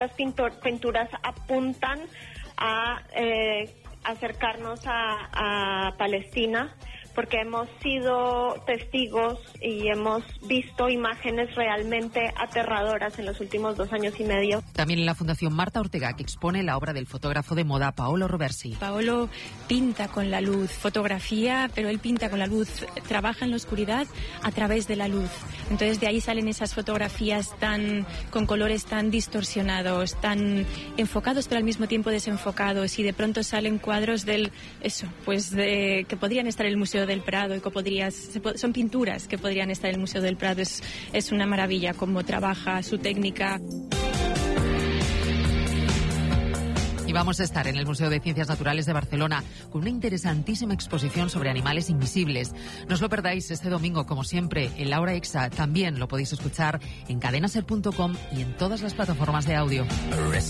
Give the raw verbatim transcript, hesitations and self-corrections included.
Las pintor, pinturas apuntan a eh, acercarnos a, a Palestina, porque hemos sido testigos y hemos visto imágenes realmente aterradoras en los últimos dos años y medio. También en la Fundación Marta Ortega, que expone la obra del fotógrafo de moda Paolo Roversi. Paolo pinta con la luz, fotografía, pero él pinta con la luz, trabaja en la oscuridad a través de la luz. Entonces de ahí salen esas fotografías tan con colores tan distorsionados, tan enfocados pero al mismo tiempo desenfocados, y de pronto salen cuadros del eso, pues de que podrían estar en el Museo del Prado y que podrías, son pinturas que podrían estar en el Museo del Prado. Es, es una maravilla cómo trabaja, su técnica. Y vamos a estar en el Museo de Ciencias Naturales de Barcelona con una interesantísima exposición sobre animales invisibles. No os lo perdáis este domingo, como siempre, en la Hora Exa. También lo podéis escuchar en cadena ser punto com y en todas las plataformas de audio.